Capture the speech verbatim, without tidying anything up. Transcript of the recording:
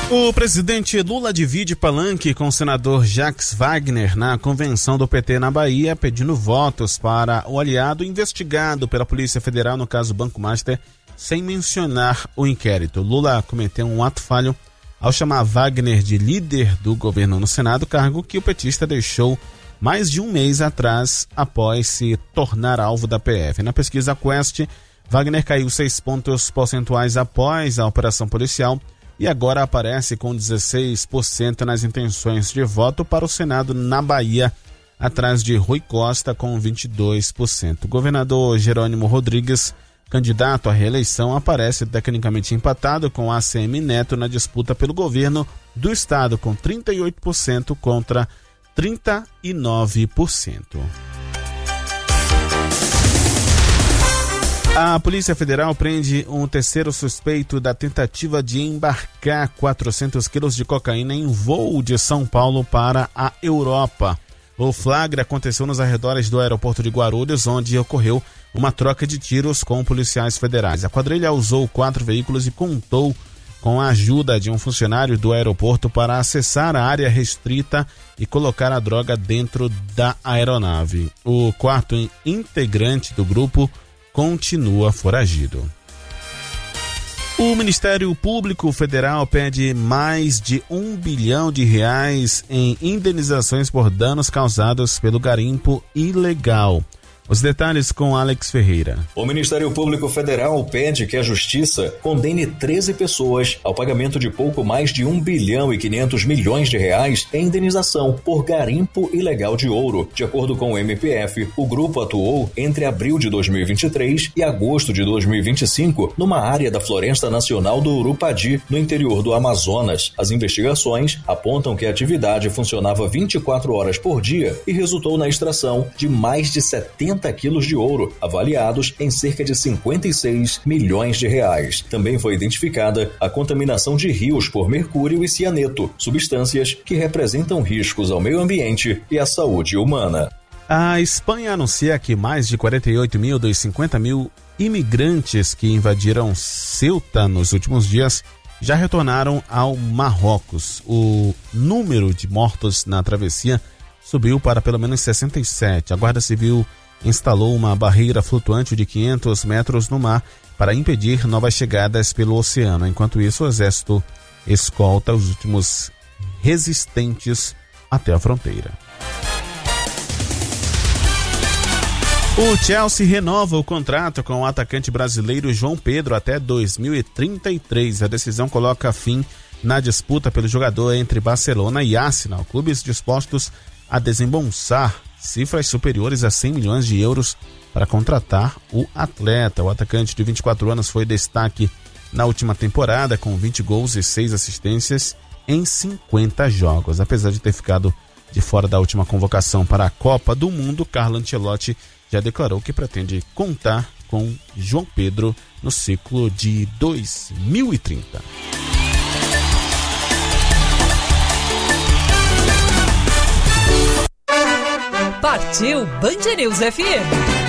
O presidente Lula divide palanque com o senador Jacques Wagner na convenção do P T na Bahia, pedindo votos para o aliado investigado pela Polícia Federal no caso Banco Master, sem mencionar o inquérito. Lula cometeu um ato falho ao chamar Wagner de líder do governo no Senado, cargo que o petista deixou mais de um mês atrás após se tornar alvo da P F. Na pesquisa Quest, Wagner caiu seis pontos percentuais após a operação policial e agora aparece com dezesseis por cento nas intenções de voto para o Senado na Bahia, atrás de Rui Costa com vinte e dois por cento. O governador Jerônimo Rodrigues, candidato à reeleição, aparece tecnicamente empatado com A C M Neto na disputa pelo governo do estado, com trinta e oito por cento contra trinta e nove por cento. A Polícia Federal prende um terceiro suspeito da tentativa de embarcar quatrocentos quilos de cocaína em voo de São Paulo para a Europa. O flagra aconteceu nos arredores do aeroporto de Guarulhos, onde ocorreu uma troca de tiros com policiais federais. A quadrilha usou quatro veículos e contou com a ajuda de um funcionário do aeroporto para acessar a área restrita e colocar a droga dentro da aeronave. O quarto integrante do grupo continua foragido. O Ministério Público Federal pede mais de um bilhão de reais em indenizações por danos causados pelo garimpo ilegal. Os detalhes com Alex Ferreira. O Ministério Público Federal pede que a Justiça condene treze pessoas ao pagamento de pouco mais de um bilhão e quinhentos milhões de reais em indenização por garimpo ilegal de ouro. De acordo com o M P F, o grupo atuou entre abril de dois mil e vinte e três e agosto de dois mil e vinte e cinco numa área da Floresta Nacional do Urupadi, no interior do Amazonas. As investigações apontam que a atividade funcionava vinte e quatro horas por dia e resultou na extração de mais de setenta quilos de ouro, avaliados em cerca de cinquenta e seis milhões de reais. Também foi identificada a contaminação de rios por mercúrio e cianeto, substâncias que representam riscos ao meio ambiente e à saúde humana. A Espanha anuncia que mais de quarenta e oito mil dos cinquenta mil imigrantes que invadiram Ceuta nos últimos dias já retornaram ao Marrocos. O número de mortos na travessia subiu para pelo menos sessenta e sete. A Guarda Civil instalou uma barreira flutuante de quinhentos metros no mar para impedir novas chegadas pelo oceano. Enquanto isso, o Exército escolta os últimos resistentes até a fronteira. O Chelsea renova o contrato com o atacante brasileiro João Pedro até dois mil e trinta e três. A decisão coloca fim na disputa pelo jogador entre Barcelona e Arsenal, clubes dispostos a desembolsar cifras superiores a cem milhões de euros para contratar o atleta. O atacante de vinte e quatro anos foi destaque na última temporada com vinte gols e seis assistências em cinquenta jogos. Apesar de ter ficado de fora da última convocação para a Copa do Mundo, Carlo Ancelotti já declarou que pretende contar com João Pedro no ciclo de dois mil e trinta. Partiu Band News F M.